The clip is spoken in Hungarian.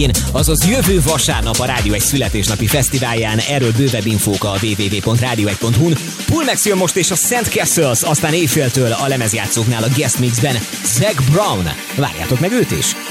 azaz jövő vasárnap a Rádió 1 születésnapi fesztiválján. Erről bővebb infók a www.radio1.hu-n. Pullmax jön most és a St. Castles, aztán éjféltől a lemezjátszóknál a guest mixben Zac Brown. Várjátok meg őt is!